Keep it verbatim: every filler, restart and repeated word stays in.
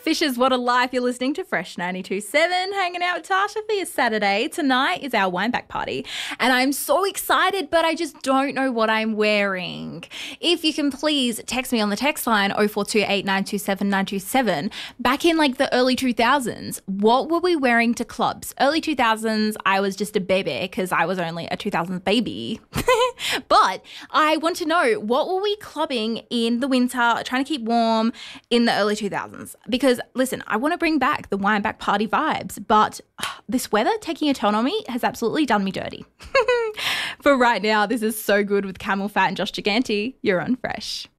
Fishers, what a life. You're listening to Fresh ninety-two point seven, hanging out with Tasha for your Saturday. Tonight is our wine back party, and I'm so excited, but I just don't know what I'm wearing. If you can please text me on the text line oh four two eight, nine two seven, nine two seven. Back in like the early two thousands, what were we wearing to clubs? Early two thousands, I was just a baby because I was only a two thousands baby. But I want to know, what were we clubbing in the winter, trying to keep warm in the early two thousands? Because listen, I want to bring back the wine back party vibes, but uh, this weather taking a turn on me has absolutely done me dirty. For right now, this is So Good with Camel Fat and Josh Gigante. You're on Fresh.